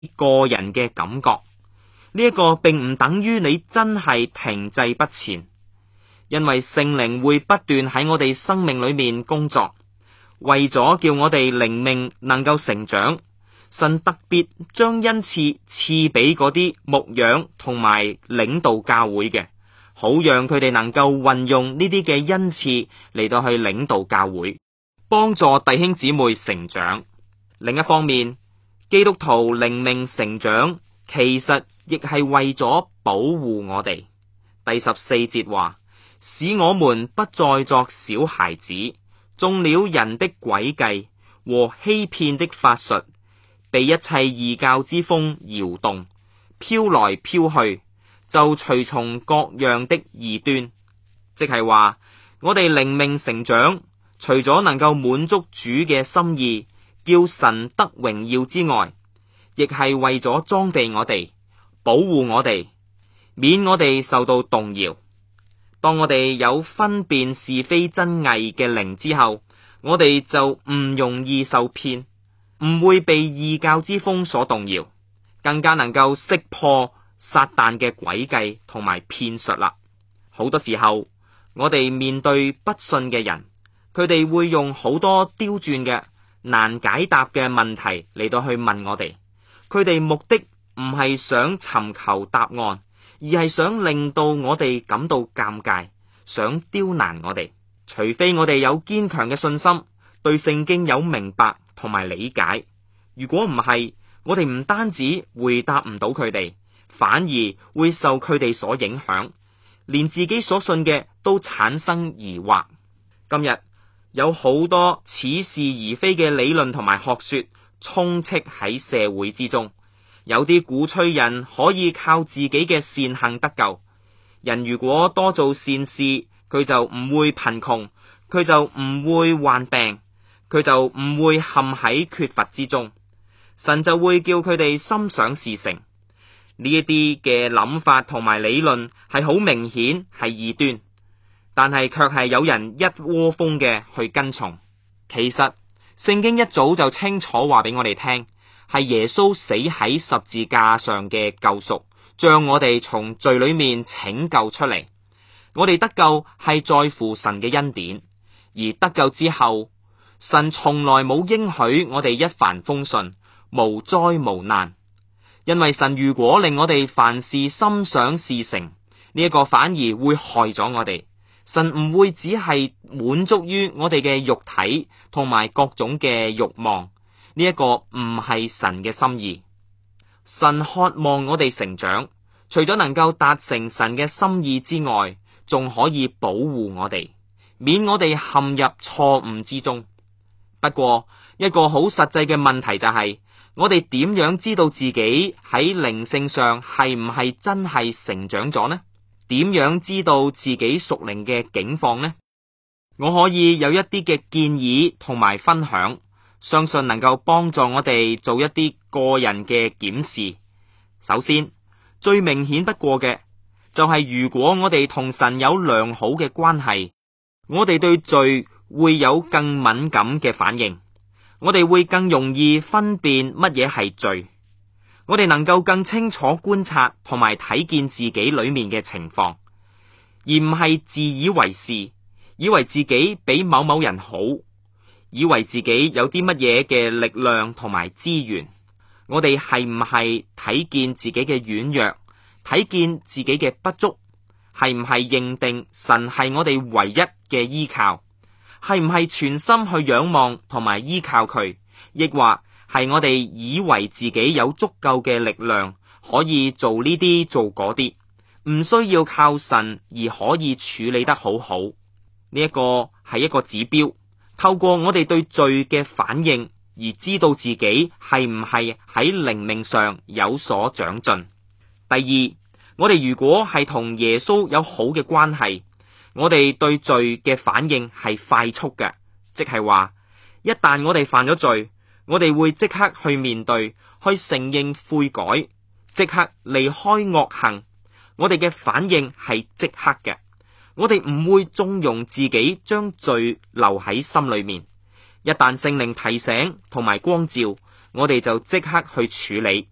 個人嘅感覺。呢一個並唔等於你真係停滯不前，因為聖靈會不斷喺我哋生命裏面工作，為咗叫我哋靈命能夠成長，神特別將恩賜賜俾嗰啲牧養同埋領導教會嘅，好讓佢哋能夠運用呢啲嘅恩賜嚟到去領導教會，幫助弟兄姊妹成長。另一方面，基督徒靈命成長其實亦係為咗保護我哋。第14節話，使我們不再作小孩子，中了人的詭計和欺騙的法術，被一切異教之風搖動，飄來飄去，就隨從各樣的異端。即係話，我哋靈命成長，除咗能夠滿足主嘅心意，叫神得榮耀之外，亦係為咗裝備我哋，保護我哋，免我哋受到動搖。當我哋有分辨是非真偽嘅靈之後，我哋就唔容易受騙，唔會被異教之風所動搖，更加能夠識破撒旦嘅詭計同埋騙術啦。好多時候，我哋面對不信嘅人，佢哋會用好多刁鑽嘅難解答嘅問題嚟到去問我哋，佢哋目的唔係想尋求答案，而係想令到我哋感到尷尬，想刁難我哋。除非我哋有堅強嘅信心，對聖經有明白同埋理解，如果唔係，我哋唔單止回答唔到佢哋，反而會受佢哋所影響，連自己所信嘅都產生疑惑。今日有好多似是而非嘅理論同埋學說充斥喺社會之中，有啲鼓吹人可以靠自己嘅善行得救，人如果多做善事，佢就唔會貧窮，佢就唔會患病，佢就唔會陷喺缺乏之中，神就會叫佢哋心想事成。呢一啲嘅諗法同埋理論係好明顯係異端，但係卻係有人一窩蜂嘅去跟從。其實聖經一早就清楚話俾我哋聽，係耶穌死喺十字架上嘅救贖，將我哋從罪裏面拯救出嚟。我哋得救係在乎神嘅恩典，而得救之後，神從來冇應許我哋一帆風順、無災無難。因為神如果令我哋凡事心想事成，呢一個反而會害咗我哋。神唔會只係滿足於我哋嘅肉體同埋各種嘅慾望，呢一個唔係神嘅心意。神渴望我哋成長，除咗能夠達成神嘅心意之外，仲可以保護我哋，免我哋陷入錯誤之中。不過一個好實際嘅問題就係，我哋點樣知道自己喺靈性上係唔係真係成長咗呢？點樣知道自己屬靈嘅境況呢？我可以有一啲嘅建議同埋分享，相信能夠幫助我哋做一啲個人嘅檢視。首先，最明顯不過嘅就係，如果我哋同神有良好嘅關係，我哋對罪會有更敏感嘅反應，我哋會更容易分辨乜嘢係罪，我哋能夠更清楚觀察同埋睇見自己裏面嘅情況，而唔係自以為是，以為自己比某某人好，以為自己有啲乜嘢嘅力量同埋資源。我哋係唔係睇見自己嘅軟弱，睇見自己嘅不足，係唔係認定神係我哋唯一嘅依靠，係唔係全心去仰望同埋依靠佢，抑或係我哋以為自己有足夠嘅力量可以做呢啲做嗰啲，唔需要靠神而可以處理得好好。呢一個係一個指標，透過我哋對罪嘅反應而知道自己係唔係喺靈命上有所長進。第二，我哋如果係同耶穌有好嘅關係，我哋對罪嘅反應係快速嘅，即係話一旦我哋犯咗罪，我哋會即刻去面對，去承認悔改，即刻離開惡行。我哋嘅反應係即刻嘅，我哋唔會縱容自己將罪留喺心裏面。一旦聖靈提醒同埋光照，我哋就即刻去處理。